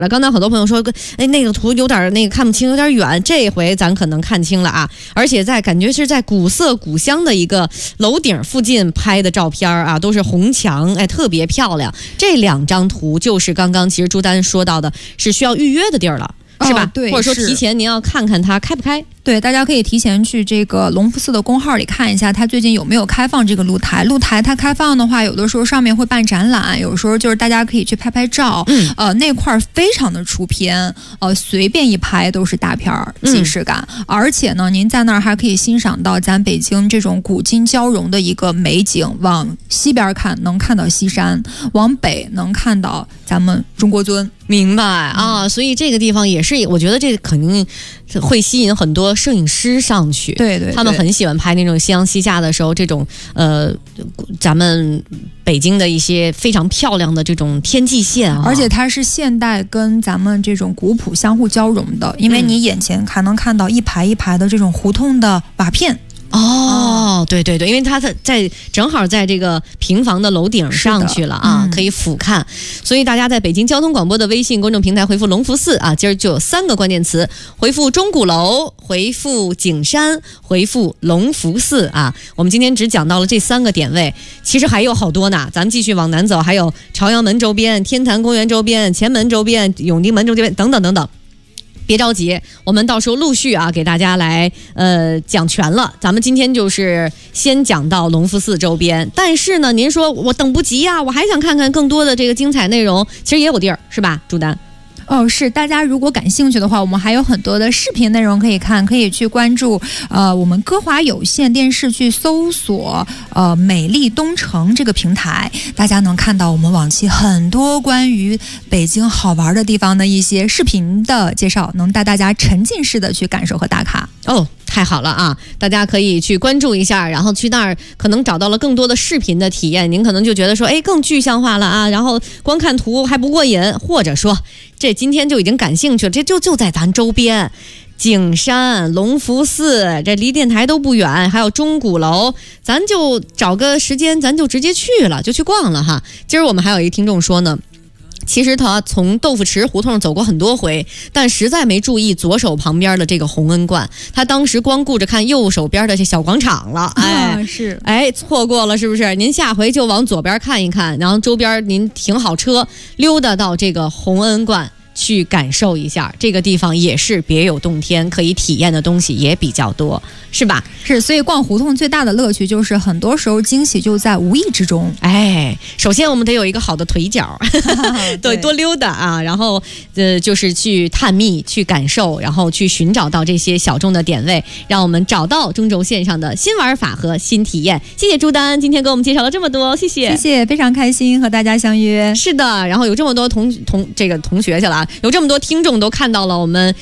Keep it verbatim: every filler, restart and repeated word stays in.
刚才很多朋友说，哎，那个图有点那个看不清，有点远。这回咱可能看清了啊！而且在感觉是在古色古香的一个楼顶附近拍的照片啊，都是红墙，哎，特别漂亮。这两张图就是刚刚其实朱丹说到的，是需要预约的地儿了。是吧、哦？ 对， 或者说提前您要看看它开不开。 对，大家可以提前去这个隆福寺的公号里看一下，它最近有没有开放这个露台。露台它开放的话，有的时候上面会办展览，有时候就是大家可以去拍拍照。嗯，呃，那块非常的出片，呃，随便一拍都是大片儿，即视感、嗯。而且呢，您在那儿还可以欣赏到咱北京这种古今交融的一个美景。往西边看能看到西山，往北能看到咱们中国尊。 明白啊，所以这个地方也是，我觉得这肯定会吸引很多摄影师上去。 对 对, 对， 他们很喜欢拍那种夕阳西下的时候，这种呃，咱们北京的一些非常漂亮的这种天际线啊， 而且它是现代跟咱们这种古朴相互交融的，因为你眼前还能看到一排一排的这种胡同的瓦片。 哦，对对对，因为它在在正好在这个平房的楼顶上去了啊、嗯，可以俯瞰。所以大家在北京交通广播的微信公众平台回复隆福寺啊，今儿就有三个关键词，回复钟鼓楼，回复景山，回复隆福寺啊。我们今天只讲到了这三个点位，其实还有好多呢，咱们继续往南走，还有朝阳门周边、天坛公园周边、前门周边、永定门周边等等等等。别着急，我们到时候陆续啊给大家来呃讲全了。咱们今天就是先讲到隆福寺周边，但是呢，您说我等不及呀、啊，我还想看看更多的这个精彩内容，其实也有地儿，是吧，朱丹？ 哦，是，大家如果感兴趣的话，我们还有很多的视频内容可以看，可以去关注呃我们歌华有线电视去搜索呃美丽东城这个平台，大家能看到我们往期很多关于北京好玩的地方的一些视频的介绍，能带大家沉浸式的去感受和打卡。 哦，太好了啊！大家可以去关注一下，然后去那儿可能找到了更多的视频的体验，您可能就觉得说，哎，更具象化了啊，然后光看图还不过瘾，或者说这今天就已经感兴趣了，这就就在咱周边。景山、隆福寺，这离电台都不远，还有钟鼓楼，咱就找个时间，咱就直接去了，就去逛了哈。今儿我们还有一个听众说呢，其实他从豆腐池胡同走过很多回，但实在没注意左手旁边的这个洪恩观，他当时光顾着看右手边的这小广场了，哎， 啊、是， 哎，错过了是不是？您下回就往左边看一看，然后周边您停好车，溜达到这个洪恩观去感受一下，这个地方也是别有洞天，可以体验的东西也比较多，是吧？ 是，所以逛胡同最大的乐趣就是很多时候惊喜就在无意之中。 哎，首先我们得有一个好的腿脚，对，多溜达啊，然后呃，就是去探秘、去感受，然后去寻找到这些小众的点位，让我们找到中轴线上的新玩法和新体验。谢谢朱丹今天给我们介绍了这么多，谢谢， 谢谢，非常开心和大家相约。 是的，然后有这么多同同这个同学去了。有这么多听众都看到了我们